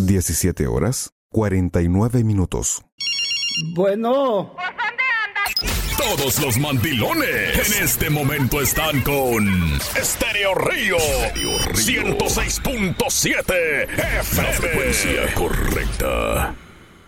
17 horas, 49 minutos. Bueno. Todos los mandilones en este momento están con Estéreo Río 106.7 FM. La frecuencia correcta.